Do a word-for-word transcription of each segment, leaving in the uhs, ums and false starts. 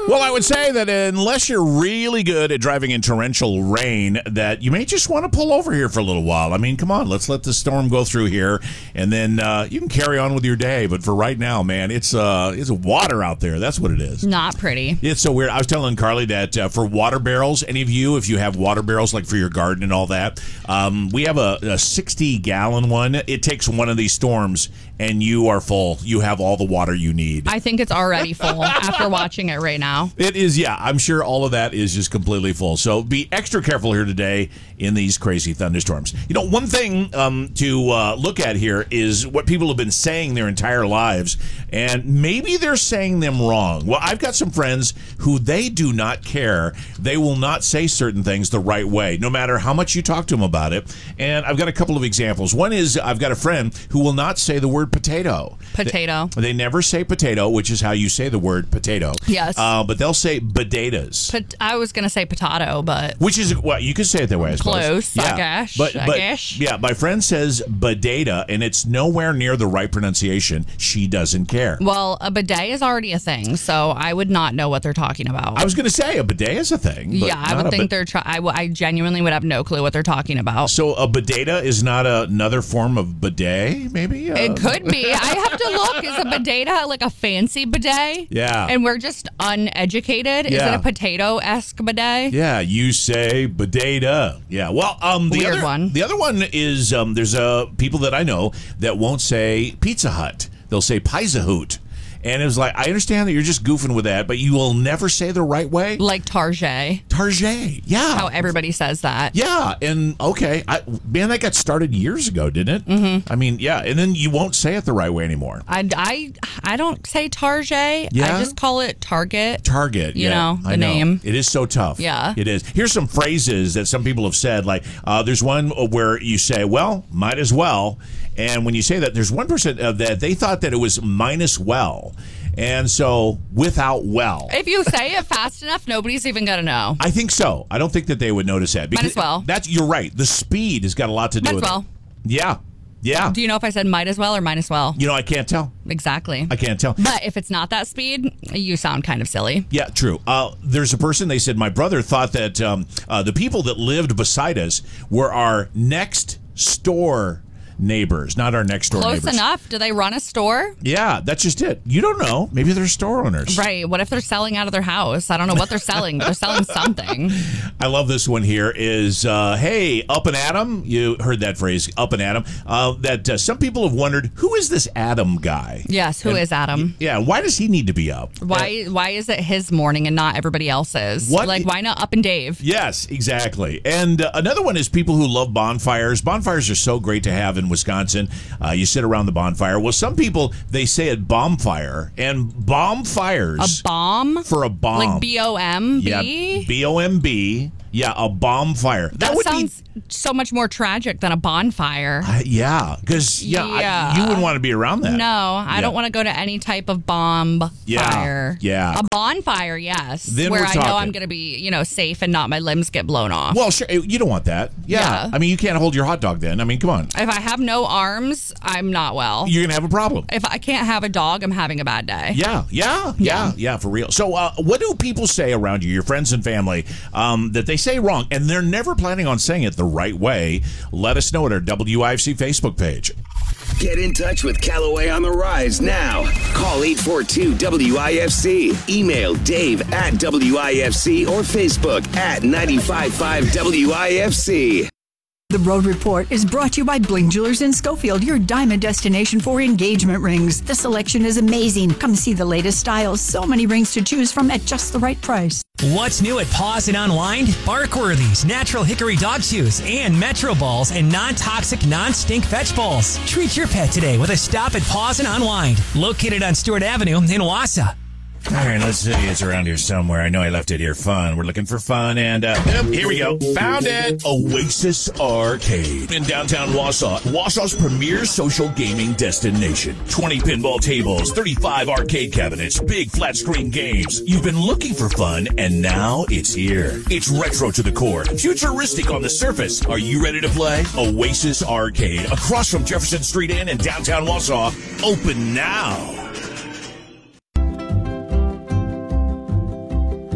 Well, I would say that unless you're really good at driving in torrential rain, that you may just want to pull over here for a little while. I mean, come on, let's let the storm go through here, and then uh, you can carry on with your day. But for right now, man, it's uh, it's water out there. That's what it is. Not pretty. It's so weird. I was telling Carly that uh, for water barrels, any of you, if you have water barrels like for your garden and all that, um, we have a sixty-gallon one. It takes one of these storms, and you are full. You have all the water you need. I think it's already full after watching it right now. It is, yeah. I'm sure all of that is just completely full. So be extra careful here today in these crazy thunderstorms. You know, one thing um, to uh, look at here is what people have been saying their entire lives, and maybe they're saying them wrong. Well, I've got some friends who they do not care. They will not say certain things the right way, no matter how much you talk to them about it. And I've got a couple of examples. One is I've got a friend who will not say the word potato. Potato. They, they never say potato, which is how you say the word potato. Yes. Uh, but they'll say potatoes. Pot- I was going to say potato, but... Which is, well, you could say it that way, I suppose. Close, yeah. I guess. But, I but, guess. Yeah, my friend says bodata, and it's nowhere near the right pronunciation. She doesn't care. Well, a bidet is already a thing, so I would not know what they're talking about. I was going to say a bidet is a thing. But yeah, I would think they're... Try- I, w- I genuinely would have no clue what they're talking about. So a bodata is not a, another form of bidet, maybe? Uh, it could be. I have to look. Is a bodata like a fancy bidet? Yeah. And we're just uneducated? Yeah. Is it a potato-esque bidet? Yeah, you say bodata. Yeah. Well, um, the Weird other one. The other one is um, there's uh, people that I know that won't say Pizza Hut. They'll say Pizza Hoot. And it was like, I understand that you're just goofing with that, but you will never say the right way. Like Target. Target, yeah. How everybody says that. Yeah, and okay. I, man, that got started years ago, didn't it? Mm-hmm. I mean, yeah, and then you won't say it the right way anymore. I, I, I don't say Target. Yeah? I just call it Target. Target, You yeah, know, the I know. name. It is so tough. Yeah. It is. Here's some phrases that some people have said. Like, uh, there's one where you say, well, might as well. And when you say that, there's one person uh, that they thought that it was minus well. And so, without well. If you say it fast enough, nobody's even going to know. I think so. I don't think that they would notice that. Might as well. That's, you're right. The speed has got a lot to do Might with as well. it. Yeah. Yeah. Do you know if I said might as well or minus well? You know, I can't tell. Exactly. I can't tell. But if it's not that speed, you sound kind of silly. Yeah, true. Uh, there's a person, they said, my brother thought that um, uh, the people that lived beside us were our next store neighbors, not our next door Close neighbors. enough. Do they run a store? Yeah, that's just it. You don't know. Maybe they're store owners. Right. What if they're selling out of their house? I don't know what they're selling, but they're selling something. I love this one here is, uh, hey, up and Adam. You heard that phrase, up and Adam. Uh, that uh, some people have wondered, who is this Adam guy? Yes, who and, is Adam? Yeah, why does he need to be up? Why Why is it his morning and not everybody else's? What? Like, why not Up and Dave? Yes, exactly. And uh, another one is people who love bonfires. Bonfires are so great to have in Wisconsin. Uh, you sit around the bonfire. Well, some people, they say it bombfire, and bonfires. A bomb? For a bomb. Like B O M B? Yeah, B O M B. Yeah, a bonfire. That, That would sounds be, so much more tragic than a bonfire. uh, yeah, because yeah, Yeah. I, you wouldn't want to be around that. No, I Yeah. don't want to go to any type of bomb Yeah, fire. yeah. A bonfire, yes. Then where we're I know talking. I'm going to be, you know, safe and not my limbs get blown off. Well, sure, you don't want that. Yeah. Yeah. I mean, you can't hold your hot dog then. I mean, come on. If I have no arms, I'm not well. You're gonna have a problem. If I can't have a dog, I'm having a bad day. Yeah, yeah, yeah, yeah, for real. So, uh, what do people say around you, your friends and family, um, that they say wrong, and they're never planning on saying it the right way? Let us know at our W I F C Facebook page. Get in touch with Callaway on the Rise now. Call eight four two W I F C. Email Dave at W I F C or Facebook at ninety-five point five W I F C. The Road Report is brought to you by Bling Jewelers in Schofield, your diamond destination for engagement rings. The selection is amazing. Come see the latest styles. So many rings to choose from at just the right price. What's new at Paws and Unwind? Barkworthy's, natural hickory dog chews, and Metro Balls and non-toxic, non-stink fetch bowls. Treat your pet today with a stop at Paws and Unwind, located on Stewart Avenue in Wausau. All right, let's see. It's around here somewhere. I know I left it here. Fun. We're looking for fun, and uh, yep, here we go. Found it. Oasis Arcade in downtown Wausau. Wausau's premier social gaming destination. twenty pinball tables, thirty-five arcade cabinets, big flat screen games. You've been looking for fun, and now it's here. It's retro to the core, futuristic on the surface. Are you ready to play? Oasis Arcade, across from Jefferson Street Inn in downtown Wausau. Open now.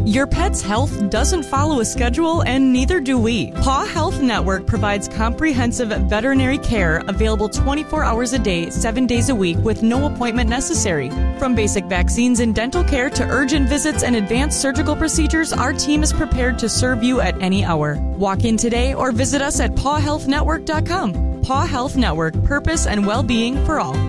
Your pet's health doesn't follow a schedule, and neither do we. Paw Health Network provides comprehensive veterinary care available twenty-four hours a day, seven days a week with no appointment necessary. From basic vaccines and dental care to urgent visits and advanced surgical procedures, our team is prepared to serve you at any hour. Walk in today or visit us at paw health network dot com. Paw Health Network, purpose and well-being for all.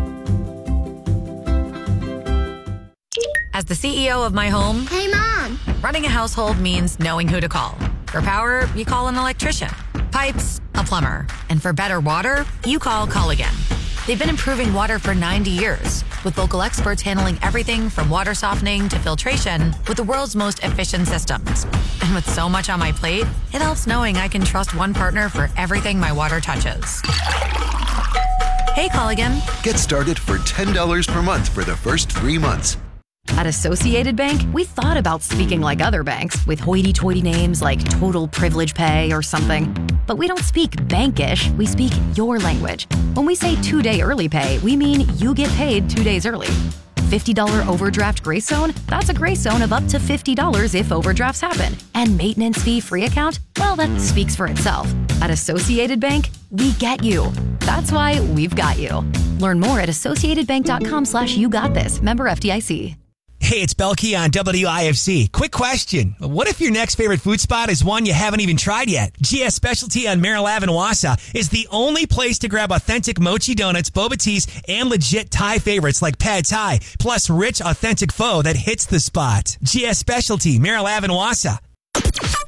As the C E O of my home, Hey, Mom! running a household means knowing who to call. For power, you call an electrician. Pipes, a plumber. And for better water, you call Culligan. They've been improving water for ninety years, with local experts handling everything from water softening to filtration with the world's most efficient systems. And with so much on my plate, it helps knowing I can trust one partner for everything my water touches. Hey, Culligan. Get started for ten dollars per month for the first three months. At Associated Bank, we thought about speaking like other banks with hoity-toity names like Total Privilege Pay or something. But we don't speak bankish, we speak your language. When we say two-day early pay, we mean you get paid two days early. fifty dollars overdraft grace zone? That's a grace zone of up to fifty dollars if overdrafts happen. And maintenance fee-free account? Well, that speaks for itself. At Associated Bank, we get you. That's why we've got you. Learn more at associatedbank.com slash you got this. Member F D I C. Hey, it's Belkey on W I F C. Quick question. What if your next favorite food spot is one you haven't even tried yet? G S Specialty on Merrill Avenue, Wausau is the only place to grab authentic mochi donuts, boba teas, and legit Thai favorites like pad Thai, plus rich, authentic pho that hits the spot. G S Specialty, Merrill Avenue, Wausau.